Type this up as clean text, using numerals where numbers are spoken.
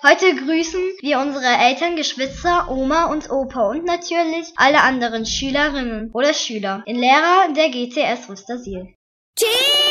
Heute grüßen wir unsere Eltern, Geschwister, Oma und Opa und natürlich alle anderen Schülerinnen oder Schüler in Lehrer der GTS Rüstersiel.